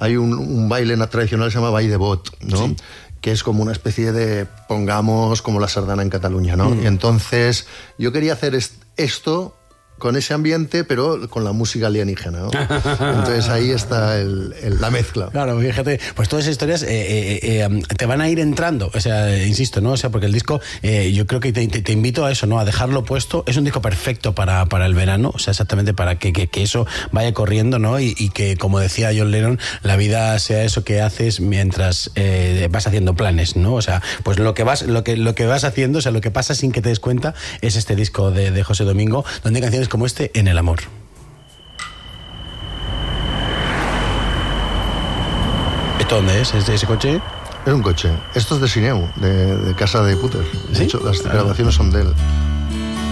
hay un baile tradicional que se llama baile de bot, ¿no? Sí. Que es como una especie de, pongamos, como la sardana en Cataluña, ¿no? Y entonces yo quería hacer esto con ese ambiente, pero con la música alienígena, ¿no? Entonces ahí está la mezcla. Claro, fíjate, pues todas esas historias te van a ir entrando, o sea, insisto, ¿no? O sea, porque el disco, yo creo que te invito a eso, ¿no? A dejarlo puesto. Es un disco perfecto para el verano, o sea, exactamente para que eso vaya corriendo, ¿no? Y que, como decía John Lennon, la vida sea eso que haces mientras vas haciendo planes, ¿no? O sea, pues lo que vas haciendo, o sea, lo que pasa sin que te des cuenta, es este disco de José Domingo, donde hay canciones como este, En el amor. ¿Esto dónde es? ¿Es de ese coche? Es un coche. Esto es de Sineu, de casa de Puter. De hecho, las grabaciones son de él.